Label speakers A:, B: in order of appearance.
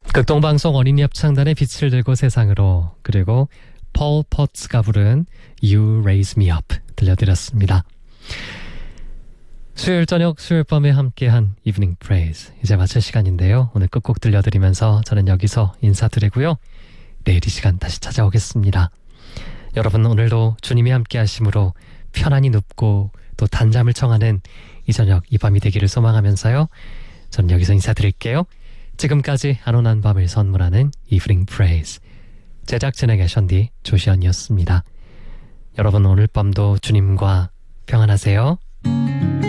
A: 극동방송 어린이 합창단의 빛을 들고 세상으로, 그리고 폴 포츠가 부른 You Raise Me Up 들려드렸습니다. 수요일 저녁, 수요일 밤에 함께한 이브닝 프레이즈 이제 마칠 시간인데요. 오늘 끝곡 들려드리면서 저는 여기서 인사드리고요. 내일 이 시간 다시 찾아오겠습니다. 여러분, 오늘도 주님이 함께 하심으로 편안히 눕고 또 단잠을 청하는 이 저녁, 이 밤이 되기를 소망하면서요. 저는 여기서 인사드릴게요. 지금까지 안온한 밤을 선물하는 이브닝 프레이즈, 제작진에게 션디 조시언이었습니다. 여러분, 오늘 밤도 주님과 평안하세요.